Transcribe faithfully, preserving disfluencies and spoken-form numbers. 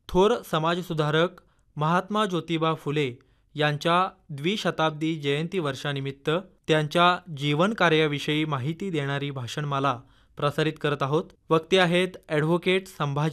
थोर समाजसुधारक महात्मा ज्योतिबा फुले यांच्या द्विशताब्दी जयंती वर्षानिमित्त त्यांच्या जीवन कार्याविषयी माहिती देणारी भाषणमाला प्रसारित करत आहोत. वक्ते आहेत ॲडव्होकेट संभाजी